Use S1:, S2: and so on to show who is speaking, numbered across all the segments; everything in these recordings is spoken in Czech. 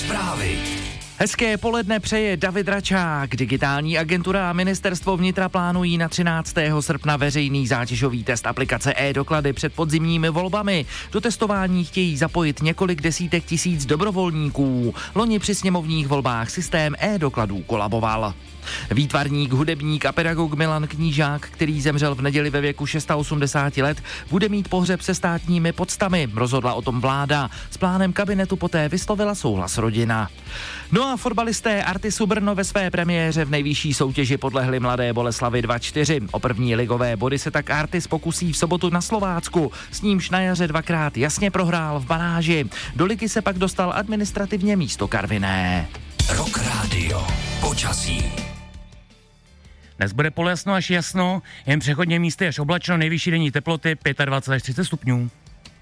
S1: Zprávy.
S2: Hezké poledne přeje David Račák. Digitální agentura a ministerstvo vnitra plánují na 13. srpna veřejný zátěžový test aplikace e-doklady před podzimními volbami. Do testování chtějí zapojit několik desítek tisíc dobrovolníků. Loni při sněmovních volbách systém e-dokladů kolaboval. Výtvarník, hudebník a pedagog Milan Knížák, který zemřel v neděli ve věku 86 let, bude mít pohřeb se státními poctami. Rozhodla o tom vláda. S plánem kabinetu poté vyslovila souhlas rodina. No a fotbalisté Artisu Brno ve své premiéře v nejvyšší soutěži podlehli Mladé Boleslavi 2-4. O první ligové body se tak Artis pokusí v sobotu na Slovácku, s nímž na jaře dvakrát jasně prohrál v baráži. Do ligy se pak dostal administrativně místo Karviné.
S1: Rock Radio. Počasí.
S3: Dnes bude polojasno až jasno, jen přechodně místy až oblačno, nejvyšší denní teploty 25 až 30 stupňů.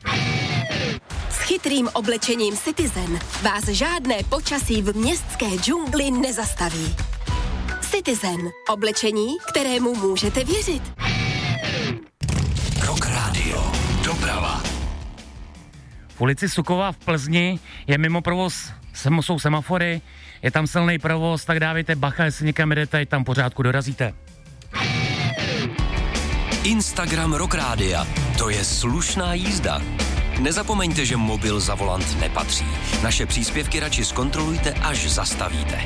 S4: S chytrým oblečením Citizen vás žádné počasí v městské džungli nezastaví. Citizen. Oblečení, kterému můžete věřit.
S1: Rock Radio. Doprava.
S3: V ulici Suková v Plzni je mimo provoz, jsou semafory, je tam silný provoz, tak dávejte bacha, jestli někam jdete, tam pořádku dorazíte.
S1: Instagram Rock Rádia. To je slušná jízda. Nezapomeňte, že mobil za volant nepatří. Naše příspěvky radši zkontrolujte, až zastavíte.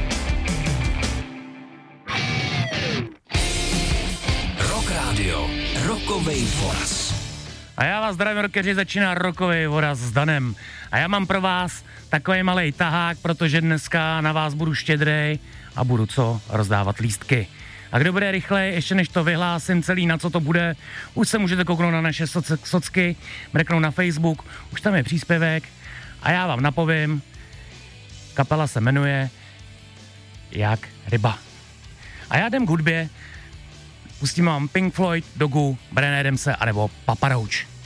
S1: Rock Radio. Rokovej voraz.
S3: A já vás zdravím, rockeři, začíná Rokovej voraz s Danem. A já mám pro vás takový malej tahák, protože dneska na vás budu štědrej a budu rozdávat lístky. A kdo bude rychlej, ještě než to vyhlásím celý, na co to bude, už se můžete kouknout na naše socky, mrknout na Facebook, už tam je příspěvek a já vám napovím, kapela se jmenuje Jak ryba. A já jdem k hudbě, pustím vám Pink Floyd, Dogu, Bryan Adamse anebo Papa Roach.